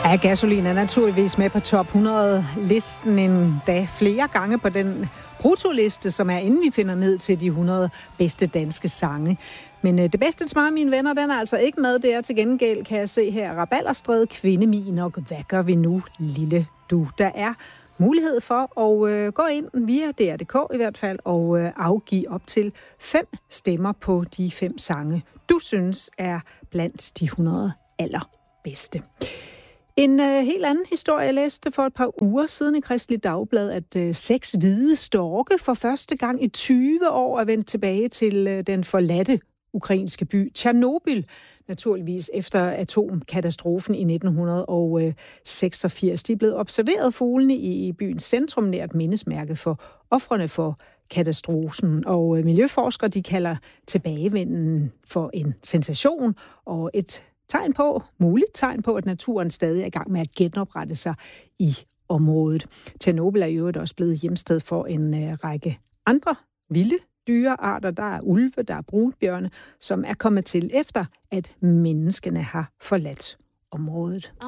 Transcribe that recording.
Ja, Gasolin er naturligvis med på top 100-listen endda flere gange på den brutoliste, som er inden vi finder ned til de 100 bedste danske sange. Men det bedste til mig, mine venner, den er altså ikke med. Det er til gengæld, kan jeg se her, Rabalderstræde, Kvindemin og Hvad gør vi nu, lille du? Der er mulighed for at gå ind via DR.dk i hvert fald og afgive op til 5 stemmer på de 5 sange, du synes er blandt de 100 allerbedste. En helt anden historie, jeg læste for et par uger siden i Kristeligt Dagblad, at 6 hvide storke for første gang i 20 år er vendt tilbage til den forladte ukrainske by Tjernobyl, naturligvis efter atomkatastrofen i 1986. De er blevet observeret fuglene i byens centrum nær et mindesmærke for ofrene for katastrofen, og miljøforskere de kalder tilbagevenden for en sensation og et muligt tegn på, at naturen stadig er i gang med at genoprette sig i området. Tjernobyl er jo også blevet hjemsted for en række andre vilde dyrearter. Der er ulve, der er brunbjørne, som er kommet til efter, at menneskene har forladt området.